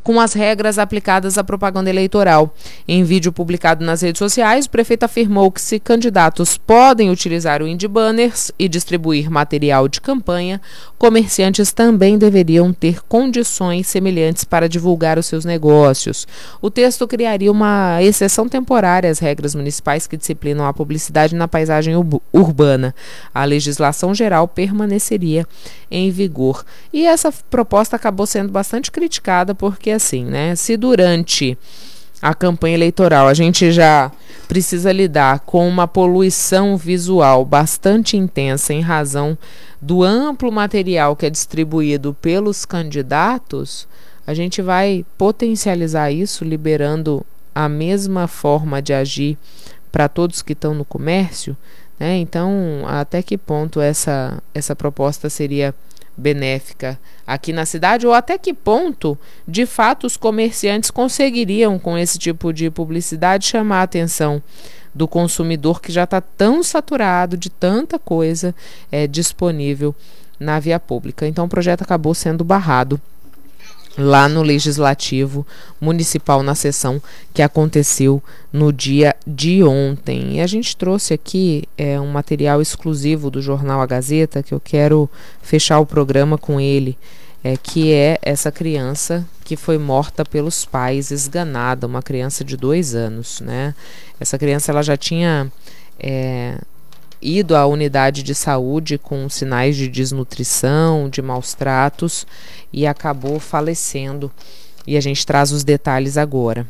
com as regras aplicadas à propaganda eleitoral. Em vídeo publicado nas redes sociais, o prefeito afirmou que se candidatos podem utilizar o Indy Banners e distribuir material de campanha, comerciantes também deveriam ter condições semelhantes para divulgar os seus negócios. O texto criaria uma exceção temporária às regras municipais que disciplinam a publicidade na paisagem urbana. A legislação geral permaneceria em vigor. E essa proposta acabou sendo bastante criticada porque, assim, né, se durante a campanha eleitoral a gente já precisa lidar com uma poluição visual bastante intensa em razão do amplo material que é distribuído pelos candidatos, a gente vai potencializar isso, liberando a mesma forma de agir para todos que estão no comércio, né? Então, até que ponto essa proposta seria benéfica aqui na cidade, ou até que ponto, de fato, os comerciantes conseguiriam, com esse tipo de publicidade, chamar a atenção do consumidor que já está tão saturado de tanta coisa disponível na via pública. Então, o projeto acabou sendo barrado lá no Legislativo Municipal, na sessão que aconteceu no dia de ontem. E a gente trouxe aqui um material exclusivo do jornal A Gazeta, que eu quero fechar o programa com ele, que é essa criança que foi morta pelos pais, esganada, uma criança de 2 anos, né? Essa criança ela já tinha ido à unidade de saúde com sinais de desnutrição, de maus tratos, e acabou falecendo. E a gente traz os detalhes agora.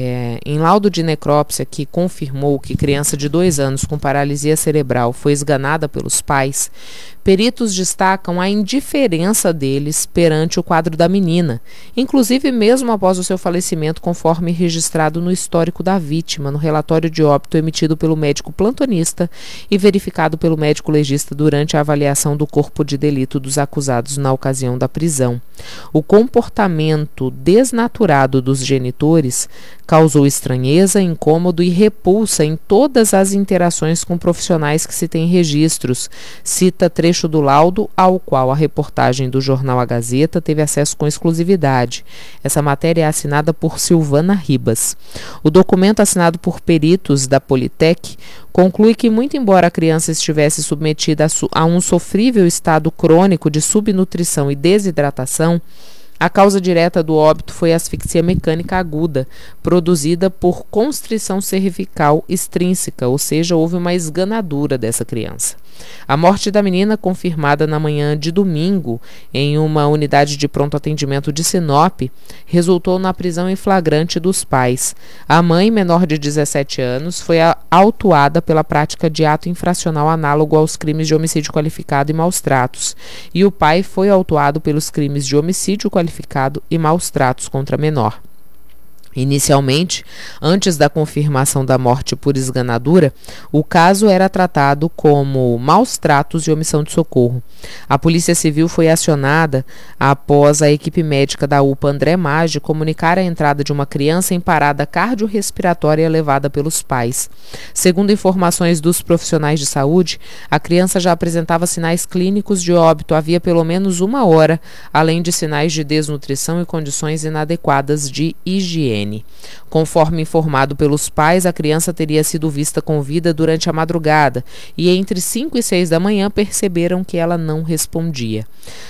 Em laudo de necrópsia que confirmou que criança de 2 anos com paralisia cerebral foi esganada pelos pais, peritos destacam a indiferença deles perante o quadro da menina, inclusive mesmo após o seu falecimento, conforme registrado no histórico da vítima, no relatório de óbito emitido pelo médico plantonista e verificado pelo médico legista durante a avaliação do corpo de delito dos acusados na ocasião da prisão. O comportamento desnaturado dos genitores causou estranheza, incômodo e repulsa em todas as interações com profissionais que se tem registros, cita trecho do laudo ao qual a reportagem do jornal A Gazeta teve acesso com exclusividade. Essa matéria é assinada por Silvana Ribas. O documento, assinado por peritos da Politec, conclui que, muito embora a criança estivesse submetida a um sofrível estado crônico de subnutrição e desidratação, a causa direta do óbito foi asfixia mecânica aguda, produzida por constrição cervical extrínseca, ou seja, houve uma esganadura dessa criança. A morte da menina, confirmada na manhã de domingo em uma unidade de pronto atendimento de Sinop, resultou na prisão em flagrante dos pais. A mãe, menor de 17 anos, foi autuada pela prática de ato infracional análogo aos crimes de homicídio qualificado e maus tratos, e o pai foi autuado pelos crimes de homicídio qualificado e maus tratos contra menor. Inicialmente, antes da confirmação da morte por esganadura, o caso era tratado como maus tratos e omissão de socorro. A Polícia Civil foi acionada após a equipe médica da UPA André Maggi comunicar a entrada de uma criança em parada cardiorrespiratória levada pelos pais. Segundo informações dos profissionais de saúde, a criança já apresentava sinais clínicos de óbito havia pelo menos 1 hora, além de sinais de desnutrição e condições inadequadas de higiene. Conforme informado pelos pais, a criança teria sido vista com vida durante a madrugada e entre 5 e 6 da manhã perceberam que ela não respondia.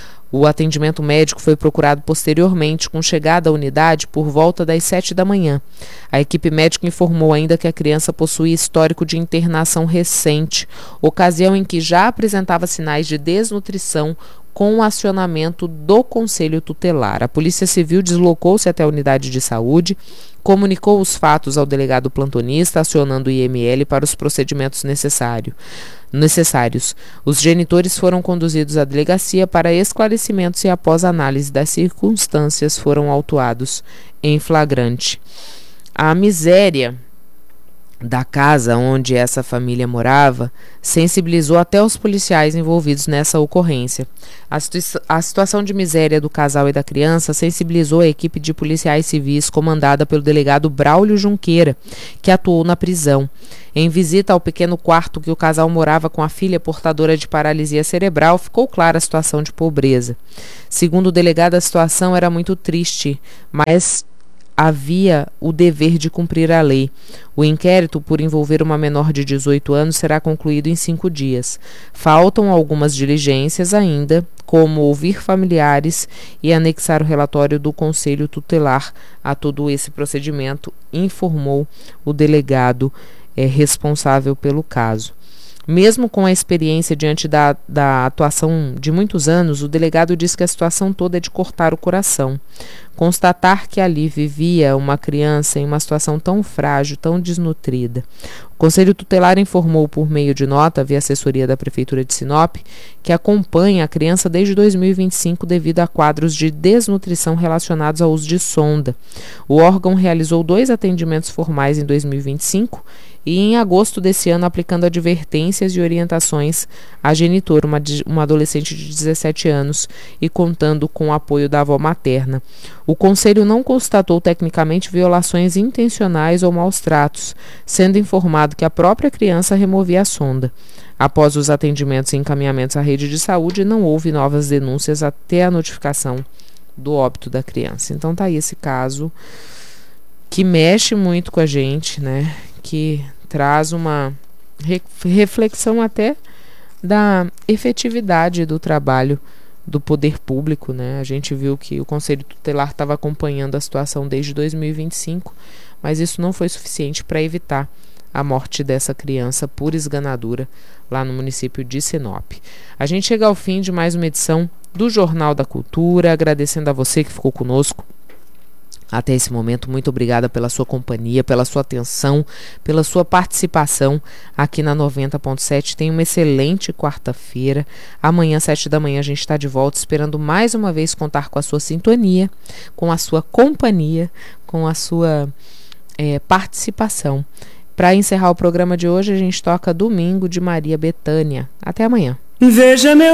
O atendimento médico foi procurado posteriormente, com chegada à unidade por volta das 7 da manhã. A equipe médica informou ainda que a criança possuía histórico de internação recente, ocasião em que já apresentava sinais de desnutrição, com o acionamento do Conselho Tutelar. A Polícia Civil deslocou-se até a unidade de saúde, comunicou os fatos ao delegado plantonista, acionando o IML para os procedimentos necessários. Os genitores foram conduzidos à delegacia para esclarecimentos e, após análise das circunstâncias, foram autuados em flagrante. A miséria da casa onde essa família morava sensibilizou até os policiais envolvidos nessa ocorrência. A situação de miséria do casal e da criança sensibilizou a equipe de policiais civis comandada pelo delegado Braulio Junqueira, que atuou na prisão. Em visita ao pequeno quarto que o casal morava com a filha portadora de paralisia cerebral, ficou clara a situação de pobreza. Segundo o delegado, a situação era muito triste, mas havia o dever de cumprir a lei. O inquérito, por envolver uma menor de 18 anos, será concluído em 5 dias. Faltam algumas diligências ainda, como ouvir familiares e anexar o relatório do Conselho Tutelar a todo esse procedimento, informou o delegado responsável pelo caso. Mesmo com a experiência diante da atuação de muitos anos, o delegado diz que a situação toda é de cortar o coração. Constatar que ali vivia uma criança em uma situação tão frágil, tão desnutrida. O Conselho Tutelar informou por meio de nota, via assessoria da Prefeitura de Sinop, que acompanha a criança desde 2025 devido a quadros de desnutrição relacionados ao uso de sonda. O órgão realizou 2 atendimentos formais em 2025 e em agosto desse ano aplicando advertências e orientações à genitora, uma adolescente de 17 anos, e contando com o apoio da avó materna. O Conselho não constatou tecnicamente violações intencionais ou maus tratos, sendo informado que a própria criança removia a sonda. Após os atendimentos e encaminhamentos à rede de saúde, não houve novas denúncias até a notificação do óbito da criança. Então tá aí esse caso que mexe muito com a gente, né? Que traz uma reflexão até da efetividade do trabalho do poder público, né? A gente viu que o Conselho Tutelar estava acompanhando a situação desde 2025, mas isso não foi suficiente para evitar a morte dessa criança por esganadura lá no município de Sinop. A gente chega ao fim de mais uma edição do Jornal da Cultura, agradecendo a você que ficou conosco até esse momento. Muito obrigada pela sua companhia, pela sua atenção, pela sua participação aqui na 90.7. Tenha uma excelente quarta-feira. Amanhã, 7 da manhã, a gente está de volta, esperando mais uma vez contar com a sua sintonia, com a sua companhia, com a sua participação. Para encerrar o programa de hoje, a gente toca Domingo de Maria Bethânia. Até amanhã. Veja meu